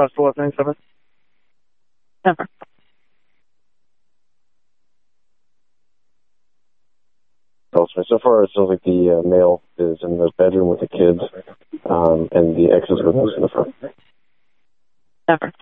trustful of things of it? Never. So far, it sounds like the male is in the bedroom with the kids, and the ex is with us in the front. Never.